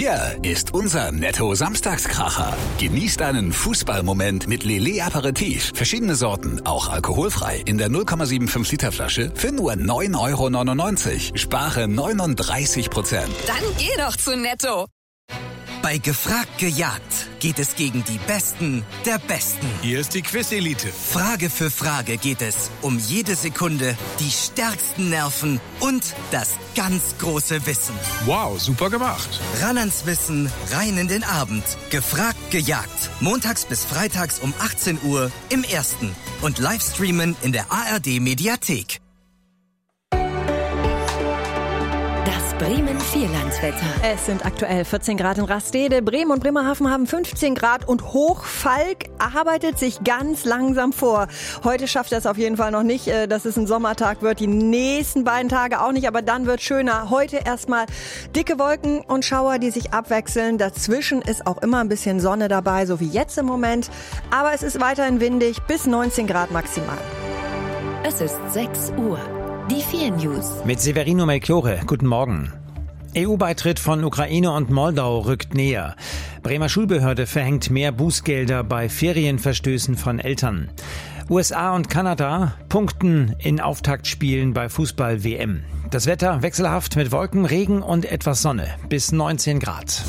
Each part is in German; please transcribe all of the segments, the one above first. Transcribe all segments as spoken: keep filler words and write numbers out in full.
Hier ist unser Netto-Samstagskracher. Genießt einen Fußballmoment mit Lillet Aperitif. Verschiedene Sorten, auch alkoholfrei. In der null Komma fünfundsiebzig Liter Flasche für nur neun Euro neunundneunzig. Spare neununddreißig Prozent. Dann geh doch zu Netto. Bei Gefragt gejagt geht es gegen die Besten der Besten. Hier ist die Quiz-Elite. Frage für Frage geht es um jede Sekunde, die stärksten Nerven und das ganz große Wissen. Wow, super gemacht. Ran ans Wissen, rein in den Abend. Gefragt gejagt. Montags bis freitags um achtzehn Uhr im Ersten. Und Livestreamen in der A R D-Mediathek. Bremen-Vierlandswetter. Es sind aktuell vierzehn Grad in Rastede. Bremen und Bremerhaven haben fünfzehn Grad und Hochfalk arbeitet sich ganz langsam vor. Heute schafft er es auf jeden Fall noch nicht, dass es ein Sommertag wird. Die nächsten beiden Tage auch nicht, aber dann wird es schöner. Heute erstmal dicke Wolken und Schauer, die sich abwechseln. Dazwischen ist auch immer ein bisschen Sonne dabei, so wie jetzt im Moment. Aber es ist weiterhin windig, bis neunzehn Grad maximal. Es ist sechs Uhr. Die vier News. Mit Severino Melchiore. Guten Morgen. E U-Beitritt von Ukraine und Moldau rückt näher. Bremer Schulbehörde verhängt mehr Bußgelder bei Ferienverstößen von Eltern. U S A und Kanada punkten in Auftaktspielen bei Fußball-W M. Das Wetter wechselhaft mit Wolken, Regen und etwas Sonne. Bis neunzehn Grad.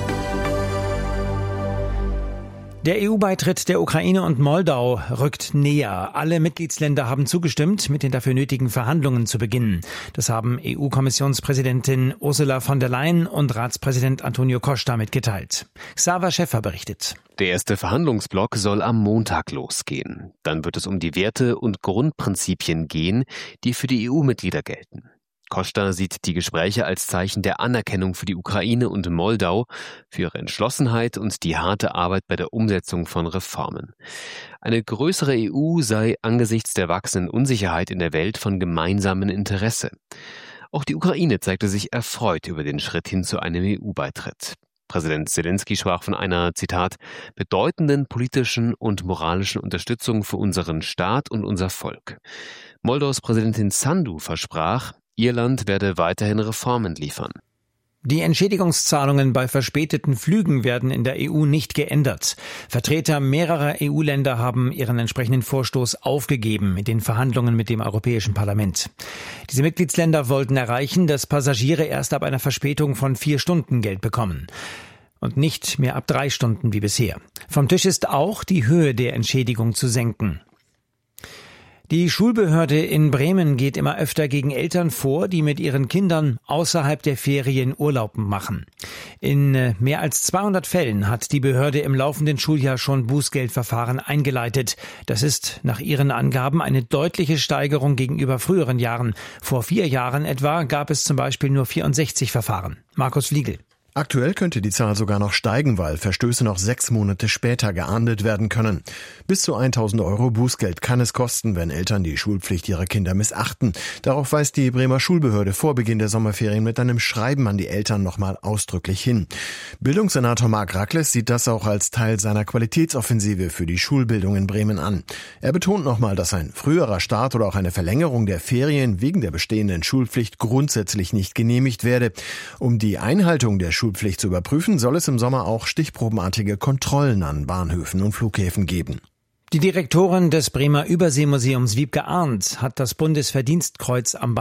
Der E U-Beitritt der Ukraine und Moldau rückt näher. Alle Mitgliedsländer haben zugestimmt, mit den dafür nötigen Verhandlungen zu beginnen. Das haben E U-Kommissionspräsidentin Ursula von der Leyen und Ratspräsident Antonio Costa mitgeteilt. Xaver Schäffer berichtet. Der erste Verhandlungsblock soll am Montag losgehen. Dann wird es um die Werte und Grundprinzipien gehen, die für die E U-Mitglieder gelten. Costa sieht die Gespräche als Zeichen der Anerkennung für die Ukraine und Moldau, für ihre Entschlossenheit und die harte Arbeit bei der Umsetzung von Reformen. Eine größere E U sei angesichts der wachsenden Unsicherheit in der Welt von gemeinsamem Interesse. Auch die Ukraine zeigte sich erfreut über den Schritt hin zu einem E U-Beitritt. Präsident Zelensky sprach von einer, Zitat, bedeutenden politischen und moralischen Unterstützung für unseren Staat und unser Volk. Moldaus Präsidentin Sandu versprach, ihr Land werde weiterhin Reformen liefern. Die Entschädigungszahlungen bei verspäteten Flügen werden in der E U nicht geändert. Vertreter mehrerer E U-Länder haben ihren entsprechenden Vorstoß aufgegeben in den Verhandlungen mit dem Europäischen Parlament. Diese Mitgliedsländer wollten erreichen, dass Passagiere erst ab einer Verspätung von vier Stunden Geld bekommen und nicht mehr ab drei Stunden wie bisher. Vom Tisch ist auch, die Höhe der Entschädigung zu senken. Die Schulbehörde in Bremen geht immer öfter gegen Eltern vor, die mit ihren Kindern außerhalb der Ferien Urlaub machen. In mehr als zweihundert Fällen hat die Behörde im laufenden Schuljahr schon Bußgeldverfahren eingeleitet. Das ist nach ihren Angaben eine deutliche Steigerung gegenüber früheren Jahren. Vor vier Jahren etwa gab es zum Beispiel nur vierundsechzig Verfahren. Markus Fliegel. Aktuell könnte die Zahl sogar noch steigen, weil Verstöße noch sechs Monate später geahndet werden können. Bis zu tausend Euro Bußgeld kann es kosten, wenn Eltern die Schulpflicht ihrer Kinder missachten. Darauf weist die Bremer Schulbehörde vor Beginn der Sommerferien mit einem Schreiben an die Eltern nochmal ausdrücklich hin. Bildungssenator Marc Racles sieht das auch als Teil seiner Qualitätsoffensive für die Schulbildung in Bremen an. Er betont nochmal, dass ein früherer Start oder auch eine Verlängerung der Ferien wegen der bestehenden Schulpflicht grundsätzlich nicht genehmigt werde. Um die Einhaltung der Schulpflicht zu überprüfen, soll es im Sommer auch stichprobenartige Kontrollen an Bahnhöfen und Flughäfen geben. Die Direktorin des Bremer Überseemuseums Wiebke Arndt hat das Bundesverdienstkreuz am